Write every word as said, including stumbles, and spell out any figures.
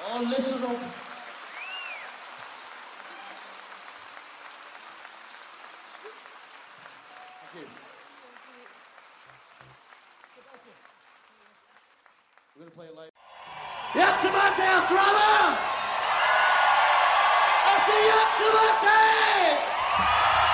All lifted up. Okay. We're gonna play it live. Jak se máte, Ostrava? Asi jak se máte?